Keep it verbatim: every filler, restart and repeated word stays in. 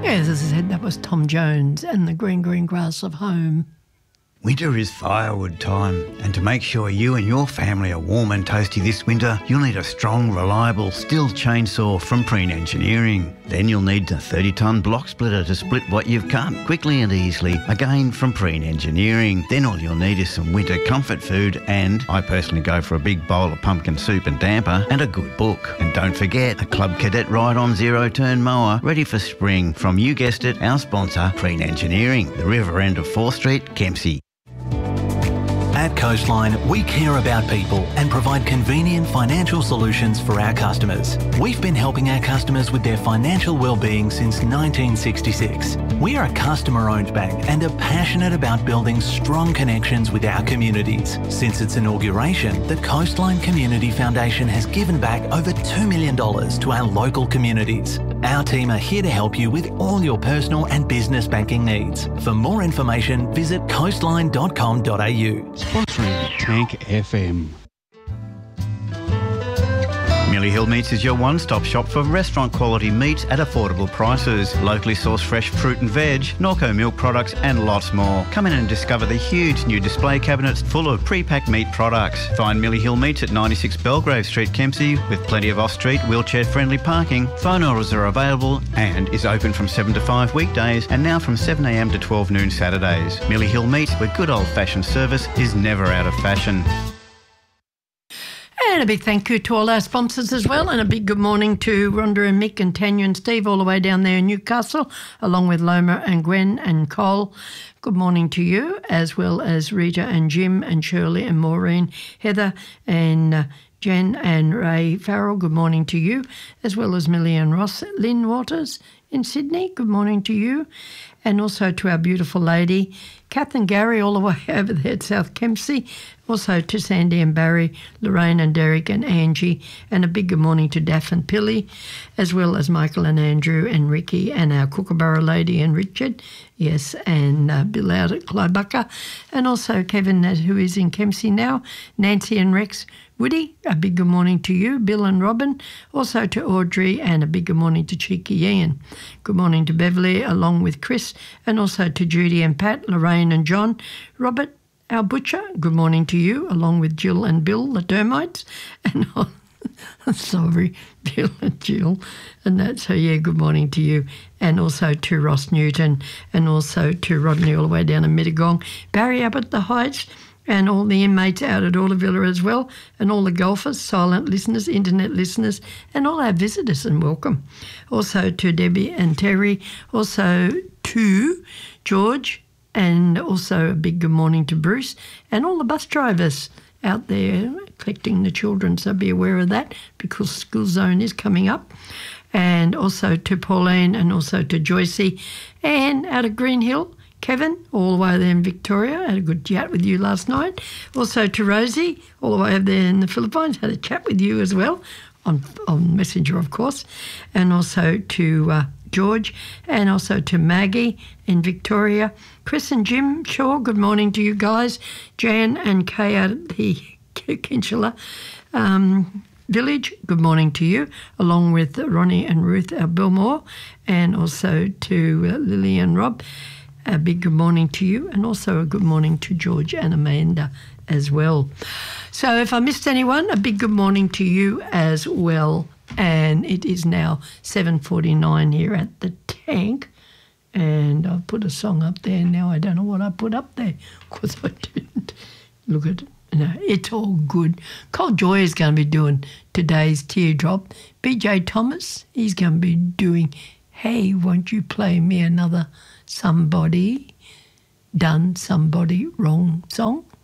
Yes, as I said, that was Tom Jones and the Green Green Grass of Home. Winter is firewood time, and to make sure you and your family are warm and toasty this winter, you'll need a strong, reliable Stihl chainsaw from Preen Engineering. Then you'll need a thirty tonne block splitter to split what you've cut quickly and easily, again from Preen Engineering. Then all you'll need is some winter comfort food, and I personally go for a big bowl of pumpkin soup and damper and a good book. And don't forget a Club Cadet ride-on zero-turn mower ready for spring from, you guessed it, our sponsor, Preen Engineering, the river end of fourth Street, Kempsey. At Coastline, we care about people and provide convenient financial solutions for our customers. We've been helping our customers with their financial well-being since nineteen sixty-six. We are a customer-owned bank and are passionate about building strong connections with our communities. Since its inauguration, the Coastline Community Foundation has given back over two million dollars to our local communities. Our team are here to help you with all your personal and business banking needs. For more information, visit coastline dot com dot a u. Sponsoring Tank F M. Millie Hill Meats is your one-stop shop for restaurant quality meats at affordable prices. Locally sourced fresh fruit and veg, Norco milk products and lots more. Come in and discover the huge new display cabinets full of pre-packed meat products. Find Millie Hill Meats at ninety-six Belgrave Street, Kempsey, with plenty of off-street wheelchair-friendly parking. Phone orders are available and is open from seven to five weekdays and now from seven a m to twelve noon Saturdays. Millie Hill Meats, where good old-fashioned service is never out of fashion. And a big thank you to all our sponsors as well, and a big good morning to Rhonda and Mick and Tanya and Steve all the way down there in Newcastle, along with Loma and Gwen and Cole. Good morning to you, as well as Rita and Jim and Shirley and Maureen, Heather and uh, Jen and Ray Farrell. Good morning to you, as well as Millie and Ross. Lynn Waters in Sydney, good morning to you. And also to our beautiful lady, Kath and Gary, all the way over there at South Kempsey. Also to Sandy and Barry, Lorraine and Derek and Angie. And a big good morning to Daff and Pilly, as well as Michael and Andrew and Ricky and our Kookaburra lady and Richard. Yes, and uh, Bill out at Clybucca. And also Kevin, uh, who is in Kempsey now. Nancy and Rex. Woody, a big good morning to you, Bill and Robin, also to Audrey, and a big good morning to Cheeky Ian. Good morning to Beverly, along with Chris, and also to Judy and Pat, Lorraine and John. Robert, our butcher, good morning to you, along with Jill and Bill, the termites. And oh, sorry, Bill and Jill. And that's so, yeah, good morning to you. And also to Ross Newton, and also to Rodney all the way down in Mittagong. Barry up at the Heights, and all the inmates out at Orlavilla as well, and all the golfers, silent listeners, internet listeners, and all our visitors, and welcome. Also to Debbie and Terry, also to George, and also a big good morning to Bruce, and all the bus drivers out there collecting the children, so be aware of that because school zone is coming up. And also to Pauline, and also to Joycey, and out of Green Hill, Kevin, all the way there in Victoria, had a good chat with you last night. Also to Rosie, all the way over there in the Philippines, had a chat with you as well, on, on Messenger, of course. And also to uh, George, and also to Maggie in Victoria. Chris and Jim Shaw, good morning to you guys. Jan and Kay out at the Kinchela um, Village, good morning to you, along with Ronnie and Ruth uh, Belmore, and also to uh, Lily and Rob. A big good morning to you, and also a good morning to George and Amanda as well. So if I missed anyone, a big good morning to you as well. And it is now seven forty-nine here at the Tank. And I've put a song up there. Now I don't know what I put up there because I didn't look at it. No, it's all good. Cole Joy is going to be doing today's Teardrop. B J Thomas, he's going to be doing Hey, Won't You Play Me Another Somebody Done Somebody Wrong song.